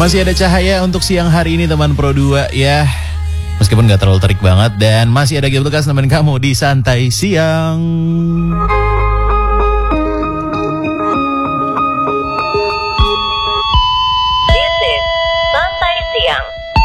Masih ada cahaya untuk siang hari ini teman Pro 2 ya. Meskipun gak terlalu terik banget. Dan masih ada Gil Bekas nemenin kamu di Santai Siang. This is Santai Siang.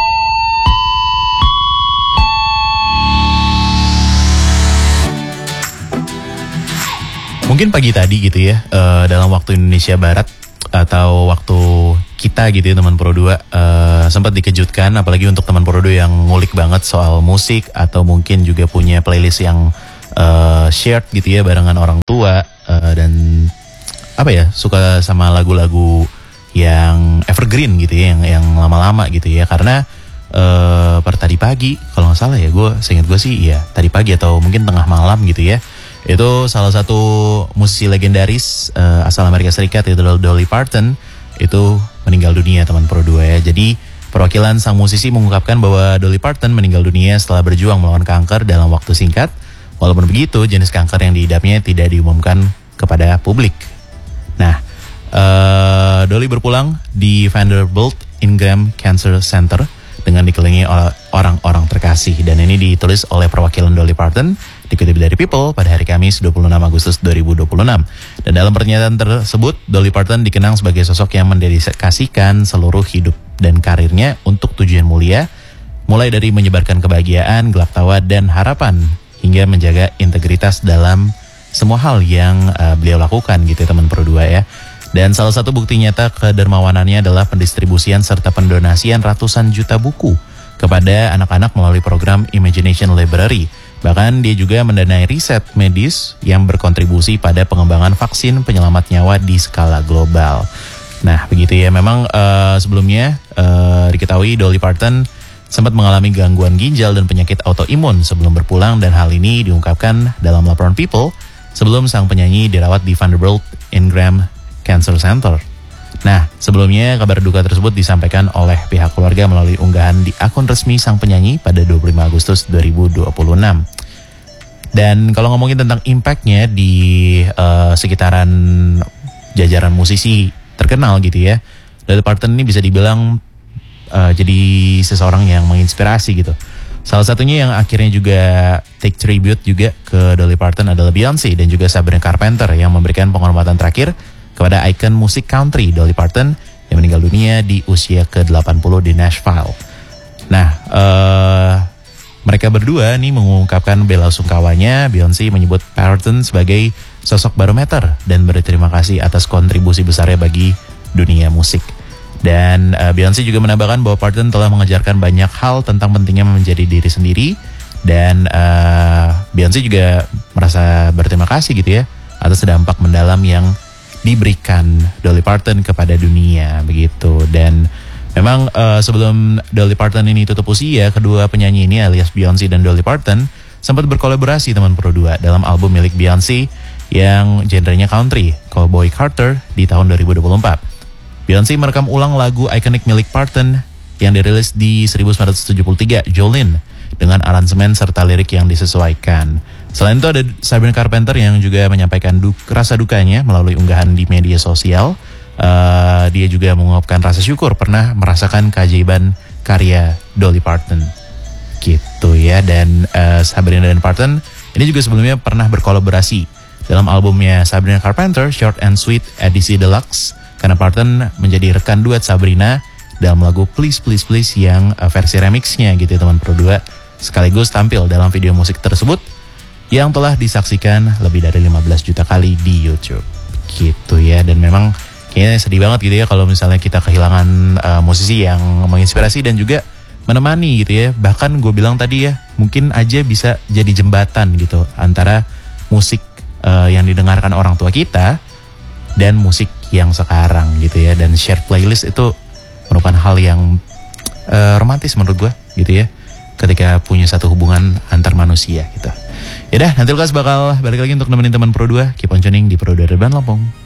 Mungkin pagi tadi gitu ya, dalam waktu Indonesia Barat atau waktu kita gitu ya teman Pro 2 sempat dikejutkan, apalagi untuk teman Pro 2 yang ngulik banget soal musik atau mungkin juga punya playlist yang shared gitu ya barengan orang tua dan apa ya, suka sama lagu-lagu yang evergreen gitu ya, yang lama-lama gitu ya. Karena per tadi pagi kalau nggak salah ya, seingat gue sih ya tadi pagi atau mungkin tengah malam gitu ya, itu salah satu musisi legendaris asal Amerika Serikat yaitu Dolly Parton itu meninggal dunia teman Pro 2 ya. Jadi perwakilan sang musisi mengungkapkan bahwa Dolly Parton meninggal dunia setelah berjuang melawan kanker dalam waktu singkat. Walaupun begitu, jenis kanker yang diidapnya tidak diumumkan kepada publik. Nah, Dolly berpulang di Vanderbilt Ingram Cancer Center dengan dikelilingi oleh orang-orang terkasih. Dan ini ditulis oleh perwakilan Dolly Parton, dikutip dari People pada hari Kamis 26 Agustus 2026. Dan dalam pernyataan tersebut, Dolly Parton dikenang sebagai sosok yang mendedikasikan seluruh hidup dan karirnya untuk tujuan mulia, mulai dari menyebarkan kebahagiaan, gelak tawa, dan harapan, hingga menjaga integritas dalam semua hal yang beliau lakukan gitu ya teman Pro 2 ya. Dan salah satu bukti nyata kedermawanannya adalah pendistribusian serta pendonasian ratusan juta buku kepada anak-anak melalui program Imagination Library. Bahkan dia juga mendanai riset medis yang berkontribusi pada pengembangan vaksin penyelamat nyawa di skala global. Nah begitu ya, memang sebelumnya diketahui Dolly Parton sempat mengalami gangguan ginjal dan penyakit autoimun sebelum berpulang, dan hal ini diungkapkan dalam laporan People sebelum sang penyanyi dirawat di Vanderbilt Ingram Cancer Center. Nah, sebelumnya kabar duka tersebut disampaikan oleh pihak keluarga melalui unggahan di akun resmi sang penyanyi pada 25 Agustus 2026. Dan kalau ngomongin tentang impactnya di sekitaran jajaran musisi terkenal gitu ya, Dolly Parton ini bisa dibilang jadi seseorang yang menginspirasi gitu. Salah satunya yang akhirnya juga take tribute juga ke Dolly Parton adalah Beyoncé dan juga Sabrina Carpenter yang memberikan penghormatan terakhir kepada ikon musik country Dolly Parton yang meninggal dunia di usia ke-80 di Nashville. Nah, mereka berdua nih mengungkapkan bela sungkawanya. Beyoncé menyebut Parton sebagai sosok barometer dan berterima kasih atas kontribusi besarnya bagi dunia musik. Dan Beyoncé juga menambahkan bahwa Parton telah mengajarkan banyak hal tentang pentingnya menjadi diri sendiri. Dan Beyoncé juga merasa berterima kasih gitu ya atas dampak mendalam yang diberikan Dolly Parton kepada dunia begitu. Dan memang sebelum Dolly Parton ini tutup usia, kedua penyanyi ini alias Beyoncé dan Dolly Parton sempat berkolaborasi teman Pro 2 dalam album milik Beyoncé yang genrenya country, Cowboy Carter, di tahun 2024. Beyoncé merekam ulang lagu ikonik milik Parton yang dirilis di 1973, Jolene, dengan aransemen serta lirik yang disesuaikan. Selain itu ada Sabrina Carpenter yang juga menyampaikan rasa dukanya melalui unggahan di media sosial. Dia juga mengungkapkan rasa syukur pernah merasakan keajaiban karya Dolly Parton. Gitu ya. Dan Sabrina dan Parton ini juga sebelumnya pernah berkolaborasi dalam albumnya Sabrina Carpenter, Short and Sweet edisi Deluxe. Karena Parton menjadi rekan duet Sabrina dalam lagu Please Please Please yang versi remixnya gitu ya teman Pro 2. Sekaligus tampil dalam video musik tersebut yang telah disaksikan lebih dari 15 juta kali di YouTube. Gitu ya. Dan memang kayaknya sedih banget gitu ya kalau misalnya kita kehilangan musisi yang menginspirasi dan juga menemani gitu ya. Bahkan gue bilang tadi ya, mungkin aja bisa jadi jembatan gitu antara musik yang didengarkan orang tua kita dan musik yang sekarang gitu ya. Dan share playlist itu merupakan hal yang romantis menurut gue gitu ya, ketika punya satu hubungan antar manusia gitu. Yaudah, nanti Lukas bakal balik lagi untuk nemenin teman Pro 2. Keep on tuning di Pro 2 Depan Lampung.